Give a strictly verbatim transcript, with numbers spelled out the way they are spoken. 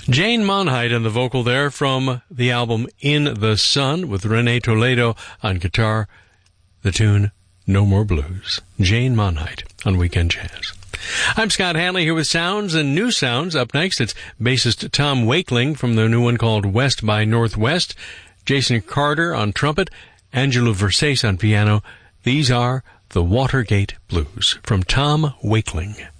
Jane Monheit on the vocal there from the album In the Sun with Renee Toledo on guitar. The tune No More Blues. Jane Monheit on Weekend Jazz. I'm Scott Hanley here with sounds and new sounds. Up next, it's bassist Tom Wakeling from the new one called West by Northwest. Jason Carter on trumpet. Angelo Versace on piano. These are the Watergate Blues from Tom Wakeling.